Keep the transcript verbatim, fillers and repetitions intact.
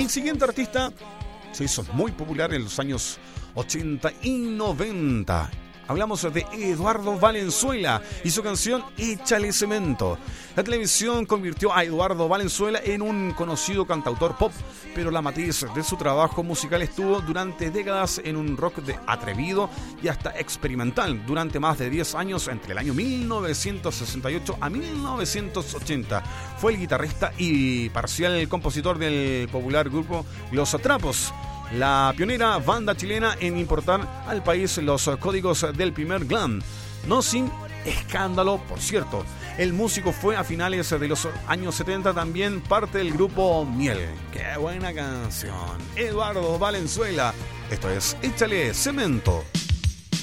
El siguiente artista se hizo muy popular en los años ochenta y noventa. Hablamos de Eduardo Valenzuela y su canción Échale Cemento. La televisión convirtió a Eduardo Valenzuela en un conocido cantautor pop, pero la matriz de su trabajo musical estuvo durante décadas en un rock de atrevido y hasta experimental. Durante más de diez años, entre el año mil novecientos sesenta y ocho a mil novecientos ochenta, fue el guitarrista y parcial compositor del popular grupo Los Trapos, la pionera banda chilena en importar al país los códigos del primer glam. No sin escándalo, por cierto. El músico fue a finales de los años setenta también parte del grupo Miel. ¡Qué buena canción! Eduardo Valenzuela. Esto es Échale Cemento.